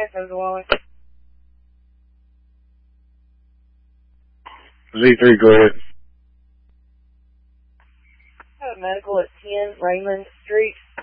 This is Wally. Z3, go ahead. I have medical at 10 Raymond Street.